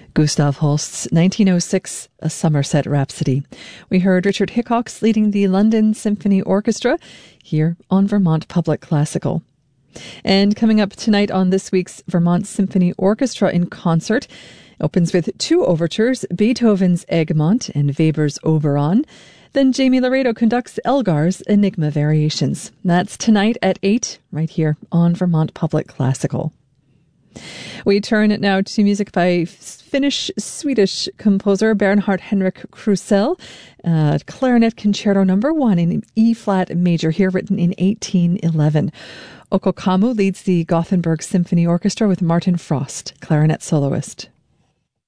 Gustav Holst's 1906 A Somerset Rhapsody. We heard Richard Hickox leading the London Symphony Orchestra here on Vermont Public Classical. And coming up tonight on this week's Vermont Symphony Orchestra in Concert, opens with two overtures, Beethoven's Egmont and Weber's Oberon. Then Jamie Laredo conducts Elgar's Enigma Variations. That's tonight at 8, right here on Vermont Public Classical. We turn now to music by Finnish-Swedish composer Bernhard Henrik Krusell, Clarinet Concerto No. 1 in E-flat major, here written in 1811. Okko Kammu leads the Gothenburg Symphony Orchestra with Martin Frost, clarinet soloist.